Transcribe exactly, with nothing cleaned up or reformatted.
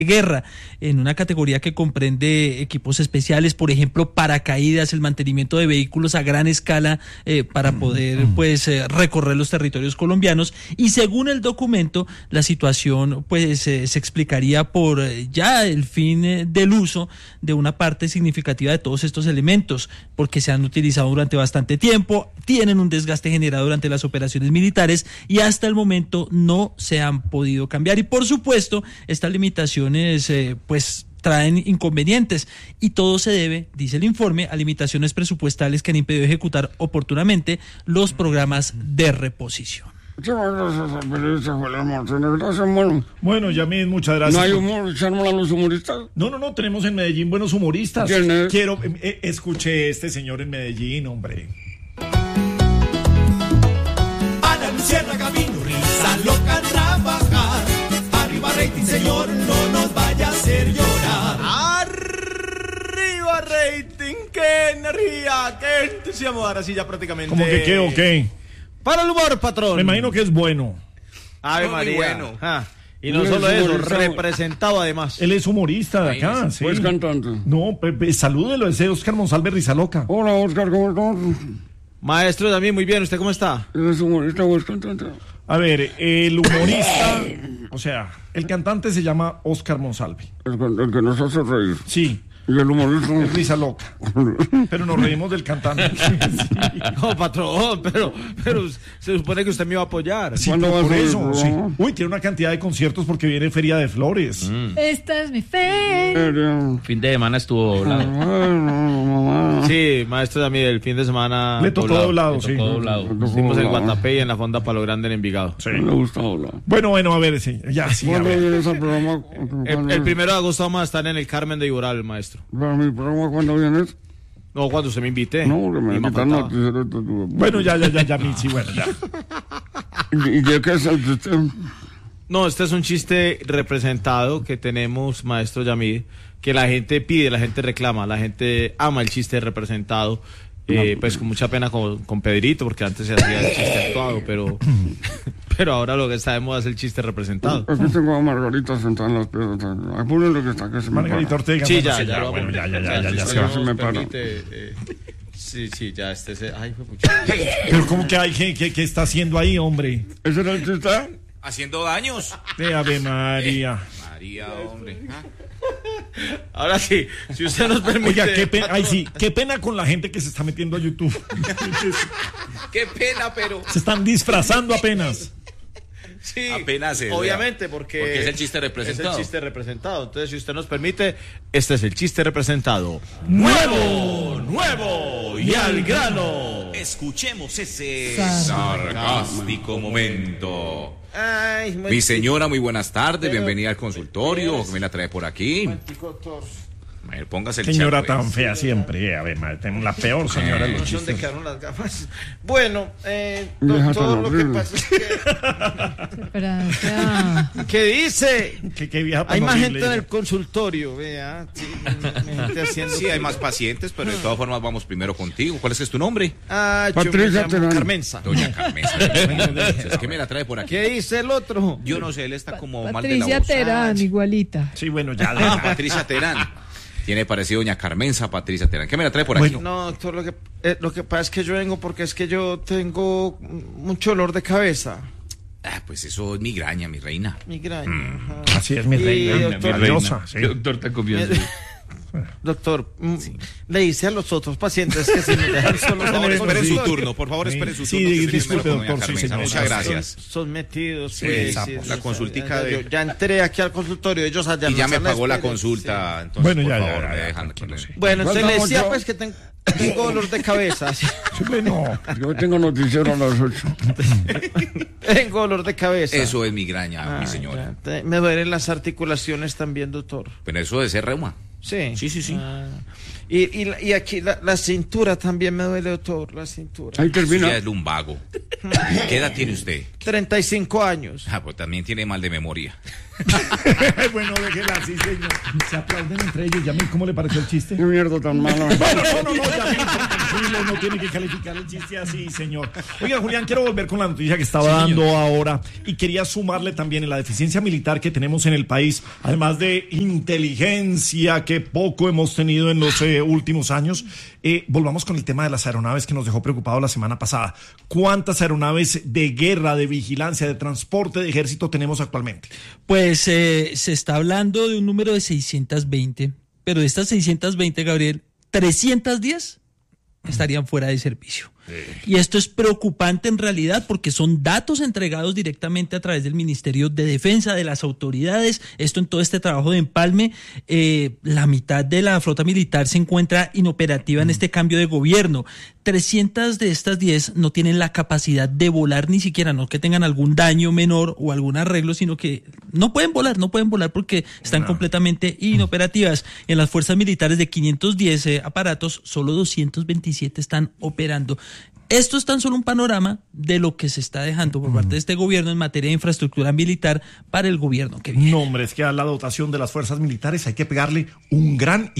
guerra, en una categoría que comprende equipos especiales, por ejemplo, paracaídas, el mantenimiento de vehículos a gran escala eh, para poder pues eh, recorrer los territorios colombianos, y según el documento la situación pues eh, se explicaría por eh, ya el fin eh, del uso de una parte significativa de todos estos elementos, porque se han utilizado durante bastante tiempo, tienen un desgaste generado durante las operaciones militares y hasta el momento no se han podido cambiar, y por supuesto estas limitaciones Eh, pues traen inconvenientes, y todo se debe, dice el informe, a limitaciones presupuestales que han impedido ejecutar oportunamente los programas de reposición. Bueno, Yamil, muchas gracias. ¿No hay humor? ¿Echarnos a los humoristas? No, no, no, tenemos en Medellín buenos humoristas. ¿Quién es? Quiero, eh, escuché este señor en Medellín, hombre. Ana Luciana Gavino, risa loca a trabajar. Arriba rating, señor, no nos vaya a hacer llorar. Arriba rating, qué energía, qué entusiasmo. Ahora sí ya prácticamente. ¿Cómo que qué o qué? Para el humor, patrón. Me imagino que es bueno. Ave Muy María. bueno. Ah, y no Él solo es eso, humorista. representado además. Él es humorista de acá, sí. Pues cantante. No, Pepe, salúdelo, ese Oscar Monsalve Rizaloca. Hola, Oscar, ¿cómo estás? Maestro, también muy bien. ¿Usted cómo está? ¿Eres humorista o es cantante? A ver, el humorista, o sea, el cantante se llama Oscar Monsalve. El, que- el que nos hace reír. Sí, Y el humorista. es Rizaloca. Pero nos reímos del cantante. Sí. No, patrón, pero, pero se supone que usted me iba a apoyar. Sí, ¿Cuándo por, va a por ser el eso, sí. programa? Uy, tiene una cantidad de conciertos porque viene Feria de Flores. Esta es mi fe. Serio. Fin de semana estuvo doblado. Bueno, mamá. Sí, maestro, también el fin de semana. Le tocó doblado, Le sí. tocó doblado. Estuvimos en Guatapé y en la Fonda Palo Grande en Envigado. Sí. Me gusta hablar. Bueno, bueno, a ver, sí, ya, sí, a ¿Cuándo ver. viene ese programa? El, el primero de agosto vamos a estar en el Carmen de Iboral, maestro. ¿Para mi programa cuándo vienes? No, cuando usted me invite. No, porque me Y me quitan faltaba. noticias de tu- Bueno, ya, ya, ya, ya, sí, bueno, ya. ¿Y y de qué es el sistema? No, este es un chiste representado que tenemos, maestro Yamid, que la gente pide, la gente reclama, la gente ama el chiste representado. Eh, pues con mucha pena con, con Pedrito, porque antes se hacía el chiste actuado, pero pero ahora lo que está de moda es el chiste representado. Aquí tengo a Margarita sentada en las piedras. Apúrenle que está, que se me Margarita para. Ortega. Sí, bueno, ya, sí, ya, lo bueno, hago. ya, ya, ya, ya, si ya, usted se va. se me nos para. permite, eh, sí, sí, ya este se... Ay, fue mucho. Pero ¿cómo que hay? ¿Qué, qué, qué está haciendo ahí, hombre? ¿Ese era el chiste? Haciendo daños. De Ave María. María, hombre. Ah. Ahora sí, si usted nos permite... Oiga, qué pena, ay, sí, qué pena con la gente que se está metiendo a YouTube. Qué pena, pero. Se están disfrazando apenas. Sí, Apenas es, obviamente, porque, porque es el chiste representado. Es el chiste representado. Entonces, si usted nos permite, este es el chiste representado. Nuevo, nuevo y al grano. Escuchemos ese Sarcástico. sarcástico momento. Ay, Mi señora, muy buenas tardes, bienvenida al consultorio, que me la trae por aquí. A ver, póngase el Señora chat, pues. tan fea siempre. A ver, madre, tenemos la peor señora de los ¿Dónde chistes. quedaron las gafas? Bueno, eh, Deja doctor, tan lo que horrible. pasa es que... Espera, espera. ¿Qué dice? ¿Qué, qué vieja tan Hay más horrible gente en ella. el consultorio, vea. Sí, gente haciendo... Sí, hay más pacientes, pero de todas formas vamos primero contigo. ¿Cuál es, que es tu nombre? Ah, yo me Patricia llamo Terán. Carmenza. Doña Carmen. Es que me la trae por aquí. ¿Qué dice el otro? Yo no sé, él está como mal de la Patricia voz. Terán, igualita. Sí, bueno, ya. Ah, ya. Patricia Terán. Tiene parecido Doña Carmenza, Patricia Terán. ¿Qué me la trae por aquí? Bueno. No, doctor, lo que, eh, lo que pasa es que yo vengo porque es que yo tengo mucho dolor de cabeza. Ah, pues eso es migraña, mi reina. Migraña. ajá. Así es mi Y, reina, doctor, mi diosa, sí. Doctor, te confianza. Doctor, mm, le dice a los otros pacientes que si me dejan solos Por favor, en el espere su consultorio. turno, por favor, Sí, espere su sí, turno. que estoy disculpe, primero con doña doctor, sí, Carmenza. señor. Muchas gracias. Son, son metidos. Sí, pues, sapos. La ya- consultica ya, de- yo ya entré aquí al consultorio, ellos allá Y ya nos me han pagó la esperado, consulta, sí. entonces, Bueno, por ya, ya, favor, ya, me ya, dejan tranquilo, con- sí. Bueno, entonces le ¿Cuánto decía mucho? pues que ten- tengo dolor de cabeza. sí. Sí, bueno. Yo tengo noticiero a las ocho. Tengo dolor de cabeza. Eso es migraña, mi Ah, señora. ya, te- me duelen las articulaciones también, doctor. Pero eso de ser reuma. Sí. Sí, sí, sí. Ah, Y, y, la- y aquí la, la cintura también me duele, doctor, la cintura. Ahí Eso termina. ya es lumbago. ¿Qué edad tiene usted? treinta y cinco años. Ah, pues también tiene mal de memoria. Bueno, déjela así, señor. Se aplauden entre ellos. Yamil, ¿cómo le pareció el chiste? Qué mierda tan malo. Bueno, no, no, no, Yamil, tranquilo, no tiene que calificar el chiste así, señor. Oiga, Julián, quiero volver con la noticia que estaba dando ahora y quería sumarle también en la deficiencia militar que tenemos en el país, además de inteligencia que poco hemos tenido en los eh, últimos años. Eh, volvamos con el tema de las aeronaves que nos dejó preocupado la semana pasada. ¿Cuántas aeronaves de guerra, de vigilancia, de transporte de ejército tenemos actualmente? Pues eh, se está hablando de un número de seiscientas veinte, pero de estas seiscientas veinte, Gabriel, trescientas diez estarían fuera de servicio. Y esto es preocupante en realidad porque son datos entregados directamente a través del Ministerio de Defensa, de las autoridades. Esto en todo este trabajo de empalme, eh, la mitad de la flota militar se encuentra inoperativa en este cambio de gobierno. trescientas de estas diez no tienen la capacidad de volar ni siquiera, no que tengan algún daño menor o algún arreglo, sino que no pueden volar, no pueden volar porque están no. completamente inoperativas. En las fuerzas militares de quinientos diez eh, aparatos, solo doscientos veintisiete están operando. Esto es tan solo un panorama de lo que se está dejando por parte de este gobierno en materia de infraestructura militar para el gobierno que viene. No, hombre, es que a la dotación de las fuerzas militares hay que pegarle un gran